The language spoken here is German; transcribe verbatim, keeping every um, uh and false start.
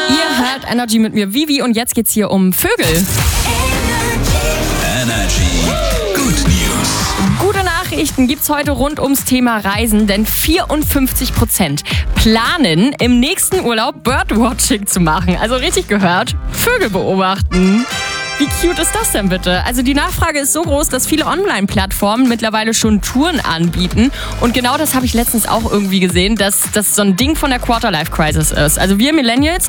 Ihr hört Energy mit mir, Vivi, und jetzt geht's hier um Vögel. Energy Good News. Gute Nachrichten gibt's heute rund ums Thema Reisen, denn vierundfünfzig Prozent planen im nächsten Urlaub Birdwatching zu machen. Also richtig gehört, Vögel beobachten. Wie cute ist das denn bitte? Also die Nachfrage ist so groß, dass viele Online-Plattformen mittlerweile schon Touren anbieten. Und genau das habe ich letztens auch irgendwie gesehen, dass das so ein Ding von der Quarter-Life-Crisis ist. Also wir Millennials,